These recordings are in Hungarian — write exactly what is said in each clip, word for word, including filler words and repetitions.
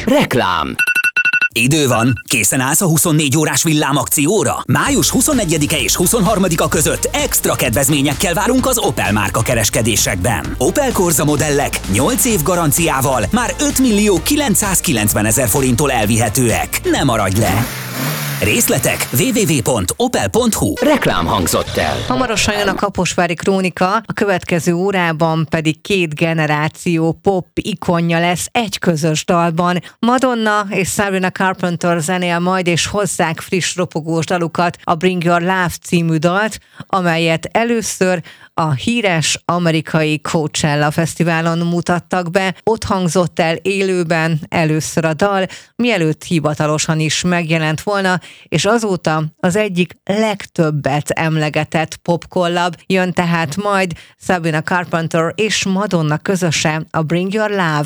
Reklám. Idő van, készen állsz a huszonnégy órás villámakcióra? május huszonegyedike és huszonharmadika között extra kedvezményekkel várunk az Opel márka kereskedésekben. Opel Corsa modellek nyolc év garanciával már ötmillió kilencszázkilencvenezer forinttól elvihetőek. Ne maradj le! Részletek double-u double-u double-u pont opel pont hu. Reklám hangzott el. Hamarosan jön a Kaposvári Krónika, a következő órában pedig két generáció pop ikonja lesz egy közös dalban. Madonna és Sabrina Carpenter zenél majd, és hozzák friss ropogós dalukat, a Bring Your Love című dalt, amelyet először a híres amerikai Coachella fesztiválon mutattak be. Ott hangzott el élőben először a dal, mielőtt hivatalosan is megjelent volna, és azóta az egyik legtöbbet emlegetett popkollab jön tehát majd. Sabrina Carpenter és Madonna közösen a Bring Your Love.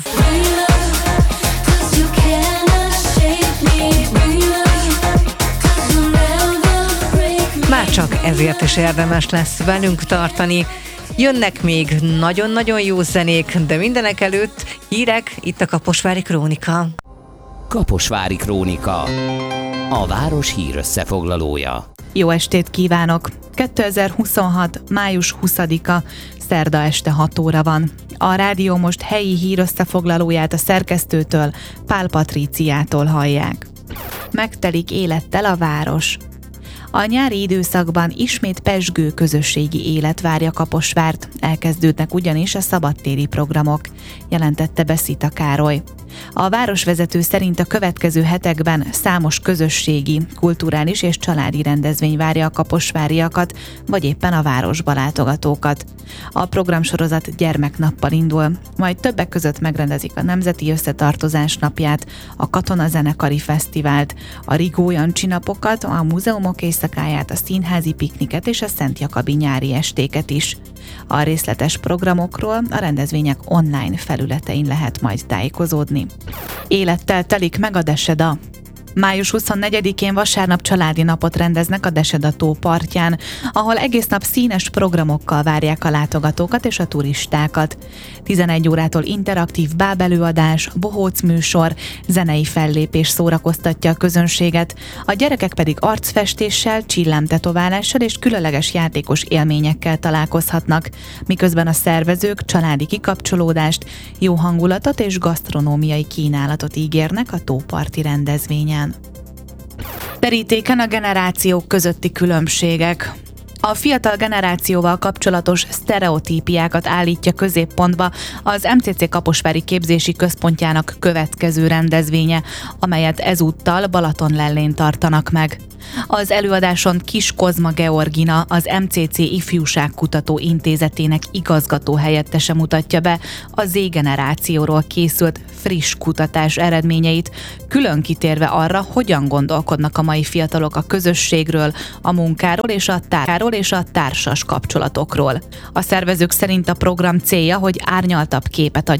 Már csak ezért is érdemes lesz velünk tartani. Jönnek még nagyon-nagyon jó zenék, de mindenek előtt hírek, itt a Kaposvári Krónika. Kaposvári Krónika, a város hír összefoglalója. Jó estét kívánok! kétezer-huszonhat. május huszadika, szerda este hat óra van. A rádió most helyi hír összefoglalóját a szerkesztőtől, Pál Patríciától hallják. Megtelik élettel a város. A nyári időszakban ismét pezsgő közösségi élet várja Kaposvárt, elkezdődnek ugyanis a szabadtéri programok, jelentette Beszita Károly. A városvezető szerint a következő hetekben számos közösségi, kulturális és családi rendezvény várja a kaposváriakat, vagy éppen a városba látogatókat. A programsorozat gyermeknappal indul, majd többek között megrendezik a Nemzeti Összetartozás napját, a Katonazenekari Fesztivált, a Rigó Jancsi napokat, a múzeumok éjszakáját, a színházi pikniket és a Szent Jakabi nyári estéket is. A részletes programokról a rendezvények online felületein lehet majd tájékozódni. Élettel telik meg a Deseda. május huszonnegyedikén vasárnap családi napot rendeznek a Deseda tó partján, ahol egész nap színes programokkal várják a látogatókat és a turistákat. tizenegy órától interaktív bábelőadás, bohóc műsor, zenei fellépés szórakoztatja a közönséget, a gyerekek pedig arcfestéssel, csillámtetoválással és különleges játékos élményekkel találkozhatnak, miközben a szervezők családi kikapcsolódást, jó hangulatot és gasztronómiai kínálatot ígérnek a tóparti rendezvényen. Terítéken a generációk közötti különbségek. A fiatal generációval kapcsolatos sztereotípiákat állítja középpontba az em cé cé Kaposvári Képzési Központjának következő rendezvénye, amelyet ezúttal Balatonlellén tartanak meg. Az előadáson Kis Kozma Georgina, az em cé cé Ifjúságkutató Intézetének igazgató helyettese mutatja be a Z-generációról készült friss kutatás eredményeit, külön kitérve arra, hogyan gondolkodnak a mai fiatalok a közösségről, a munkáról és a, tárról és a társas kapcsolatokról. A szervezők szerint a program célja, hogy árnyaltabb képet adjon